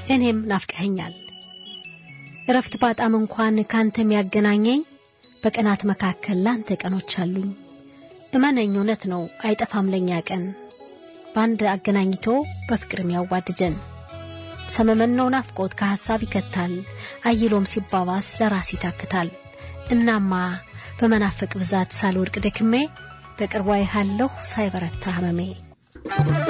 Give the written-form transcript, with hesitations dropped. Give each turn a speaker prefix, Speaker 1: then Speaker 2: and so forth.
Speaker 1: እኔም ናፍቀኸኛል እረፍት ባጣም እንኳን ካንተ የሚያገናኘኝ በቀናት መካከል ላንተ ቀኖች አሉኝ እመነኝ እውነት ነው አይጠፋም ለኛ ቀን ባንድ አገናኝቶ በፍቅርም ያዋድጀን ሰመመን ነው ናፍቆት ከሐሳብ ይከታል አይሎም ሲባባስ ለራስ ይታክታል እናማ በመናፈቅ ብዛት ሳልወድቅ ደክሜ በቅርቧ ይሃለሁ ሳይበረታ ህመሜ